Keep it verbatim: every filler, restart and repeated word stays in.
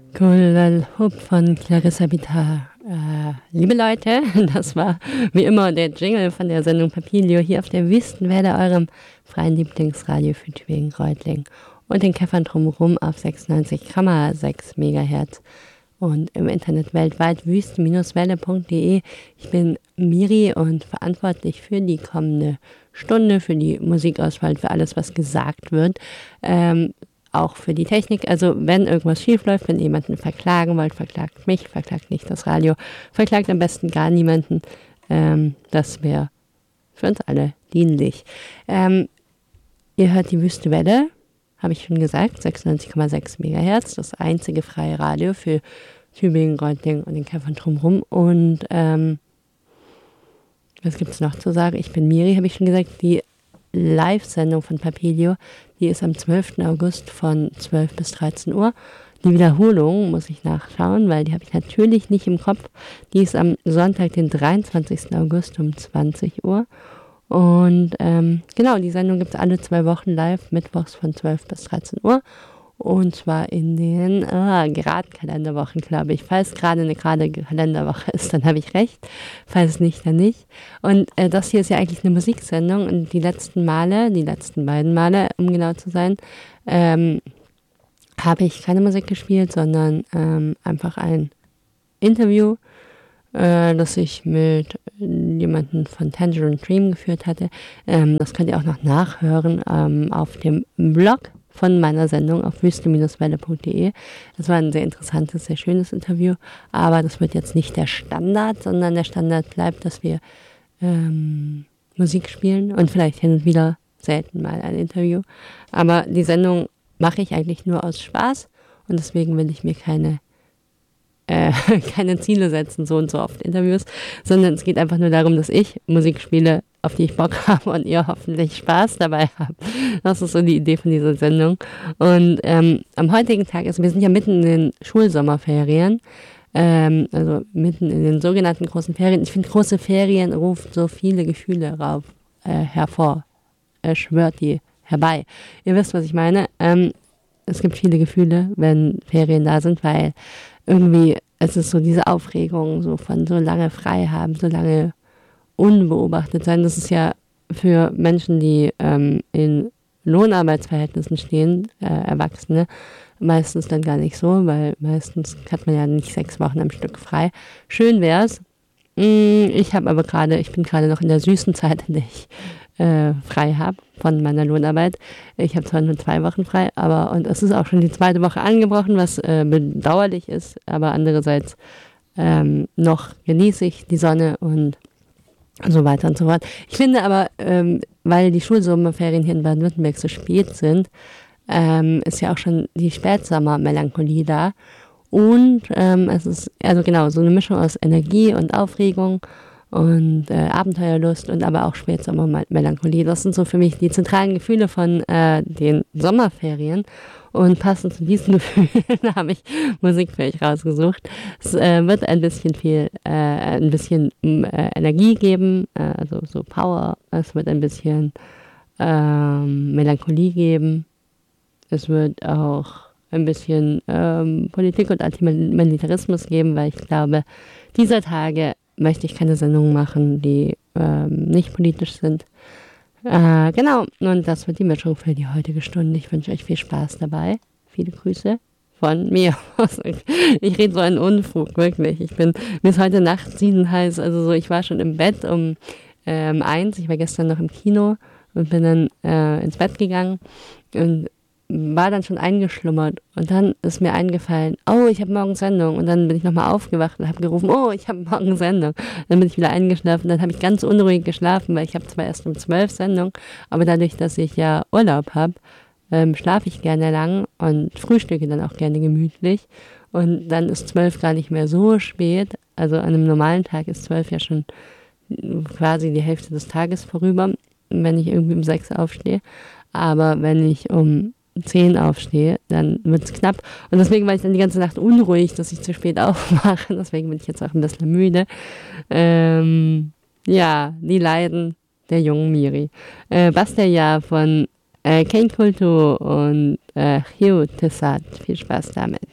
Cool Hope von Clarissa Bitar. Äh, liebe Leute, das war wie immer der Jingle von der Sendung Papilio hier auf der Wüstenwelle, eurem freien Lieblingsradio für Tübingen-Reutlingen und den Käffern drumherum auf sechsundneunzig Komma sechs Megahertz und im Internet weltweit wüste-welle punkt de. Ich bin Miri und verantwortlich für die kommende Stunde, für die Musikauswahl, für alles, was gesagt wird. Ähm, Auch für die Technik, also wenn irgendwas schief läuft, wenn jemanden verklagen wollt, verklagt mich, verklagt nicht das Radio, verklagt am besten gar niemanden. Ähm, das wäre für uns alle dienlich. Ähm, ihr hört die Wüste Welle, habe ich schon gesagt, sechsundneunzig Komma sechs Megahertz, das einzige freie Radio für Tübingen, Reutlingen und den Käffern drumherum. Und ähm, was gibt es noch zu sagen? Ich bin Miri, habe ich schon gesagt, die Live-Sendung von Papilio, die ist am zwölften August von zwölf bis dreizehn Uhr. Die Wiederholung muss ich nachschauen, weil die habe ich natürlich nicht im Kopf. Die ist am Sonntag, den dreiundzwanzigsten August um zwanzig Uhr. Und ähm, genau, die Sendung gibt es alle zwei Wochen live, mittwochs von zwölf bis dreizehn Uhr. Und zwar in den ah, geraden Kalenderwochen, glaube ich. Falls gerade eine gerade Kalenderwoche ist, dann habe ich recht. Falls nicht, dann nicht. Und äh, das hier ist ja eigentlich eine Musiksendung. Und die letzten Male, die letzten beiden Male, um genau zu sein, ähm, habe ich keine Musik gespielt, sondern ähm, einfach ein Interview, äh, das ich mit jemandem von Tangerine Dream geführt hatte. Ähm, das könnt ihr auch noch nachhören ähm, auf dem Blog von meiner Sendung auf wüste-welle punkt de. Das war ein sehr interessantes, sehr schönes Interview, aber das wird jetzt nicht der Standard, sondern der Standard bleibt, dass wir ähm, Musik spielen und vielleicht hin und wieder selten mal ein Interview. Aber die Sendung mache ich eigentlich nur aus Spaß und deswegen will ich mir keine äh, keine Ziele setzen, so und so oft Interviews, sondern es geht einfach nur darum, dass ich Musik spiele, auf die ich Bock habe und ihr hoffentlich Spaß dabei habt. Das ist so die Idee von dieser Sendung. Und ähm, am heutigen Tag, also wir sind ja mitten in den Schulsommerferien, ähm, also mitten in den sogenannten großen Ferien. Ich finde, große Ferien rufen so viele Gefühle rauf, äh, hervor, äh, schwört die herbei. Ihr wisst, was ich meine. Ähm, es gibt viele Gefühle, wenn Ferien da sind, weil irgendwie es ist so diese Aufregung so von so lange frei haben, so lange unbeobachtet sein. Das ist ja für Menschen, die ähm, in Lohnarbeitsverhältnissen stehen, äh, Erwachsene, meistens dann gar nicht so, weil meistens hat man ja nicht sechs Wochen am Stück frei. Schön wär's. Ich habe aber gerade, ich bin gerade noch in der süßen Zeit, in der ich äh, frei habe von meiner Lohnarbeit. Ich habe zwar nur zwei Wochen frei, aber und es ist auch schon die zweite Woche angebrochen, was äh, bedauerlich ist, aber andererseits ähm, noch genieße ich die Sonne und so weiter und so fort. Ich finde aber, ähm, weil die Schulsommerferien hier in Baden-Württemberg so spät sind, ähm, ist ja auch schon die Spätsommermelancholie da. Und ähm, es ist also genau so eine Mischung aus Energie und Aufregung und äh, Abenteuerlust und aber auch Spätsommermelancholie. Das sind so für mich die zentralen Gefühle von äh, den Sommerferien. Und passend zu diesen Gefühlen habe ich Musik für euch rausgesucht. Es äh, wird ein bisschen viel, äh, ein bisschen äh, Energie geben, äh, also so Power. Es wird ein bisschen ähm, Melancholie geben. Es wird auch ein bisschen ähm, Politik und Antimilitarismus geben, weil ich glaube, dieser Tage möchte ich keine Sendungen machen, die ähm, nicht politisch sind. Äh, genau, und das wird die Mischung für die heutige Stunde. Ich wünsche euch viel Spaß dabei. Viele Grüße von mir. Ich rede so einen Unfug, wirklich. Ich bin, mir ist heute Nacht ziemlich heiß. Also so, ich war schon im Bett um ähm, eins. Ich war gestern noch im Kino und bin dann äh, ins Bett gegangen und war dann schon eingeschlummert und dann ist mir eingefallen, oh, ich habe morgen Sendung und dann bin ich nochmal aufgewacht und habe gerufen, oh, ich habe morgen Sendung. Dann bin ich wieder eingeschlafen, dann habe ich ganz unruhig geschlafen, weil ich habe zwar erst um zwölf Sendung, aber dadurch, dass ich ja Urlaub habe, ähm, schlafe ich gerne lang und frühstücke dann auch gerne gemütlich und dann ist zwölf gar nicht mehr so spät, also an einem normalen Tag ist zwölf ja schon quasi die Hälfte des Tages vorüber, wenn ich irgendwie um sechs aufstehe, aber wenn ich um zehn aufstehe, dann wird es knapp. Und deswegen war ich dann die ganze Nacht unruhig, dass ich zu spät aufmache. Deswegen bin ich jetzt auch ein bisschen müde. Ähm, ja, die Leiden der jungen Miri. Äh, Basteljahr von äh, Kane Kultur und äh, Hugh Tessat. Viel Spaß damit.